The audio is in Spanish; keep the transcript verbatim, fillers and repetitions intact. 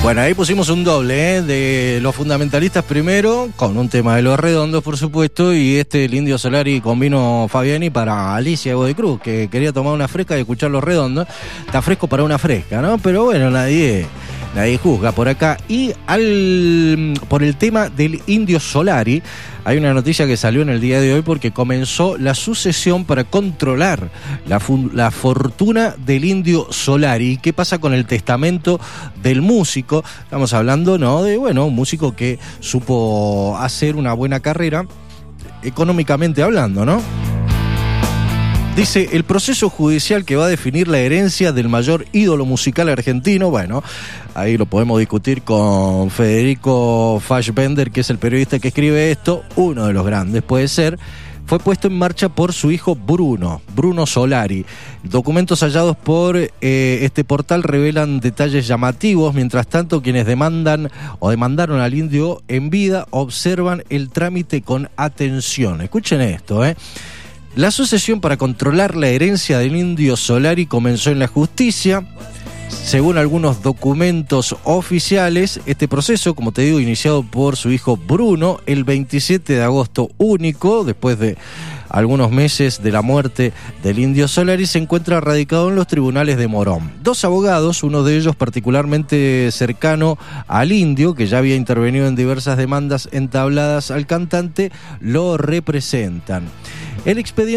Bueno, ahí pusimos un doble, ¿eh? De Los Fundamentalistas primero, con un tema de Los Redondos, por supuesto, y este el Indio Solari con Vino Fabiani para Alicia Godoy Cruz, que quería tomar una fresca y escuchar Los Redondos. Está fresco para una fresca, ¿no? Pero bueno, nadie, nadie juzga por acá. Y al por el tema del Indio Solari, hay una noticia que salió en el día de hoy porque comenzó la sucesión para controlar la, la fortuna del Indio Solari. ¿Qué pasa con el testamento del músico? Estamos hablando, ¿no?, de, bueno, un músico que supo hacer una buena carrera, económicamente hablando, ¿no? Dice, el proceso judicial que va a definir la herencia del mayor ídolo musical argentino, bueno, ahí lo podemos discutir con Federico Fassbender, que es el periodista que escribe esto, uno de los grandes puede ser, fue puesto en marcha por su hijo Bruno, Bruno Solari. Documentos hallados por eh, este portal revelan detalles llamativos. Mientras tanto, quienes demandan o demandaron al indio en vida observan el trámite con atención. Escuchen esto, ¿eh? La sucesión para controlar la herencia del Indio Solari comenzó en la justicia. Según algunos documentos oficiales, este proceso, como te digo, iniciado por su hijo Bruno el veintisiete de agosto único, después de algunos meses de la muerte del Indio Solari, se encuentra radicado en los tribunales de Morón. Dos abogados, uno de ellos particularmente cercano al indio, que ya había intervenido en diversas demandas entabladas al cantante, lo representan. El expediente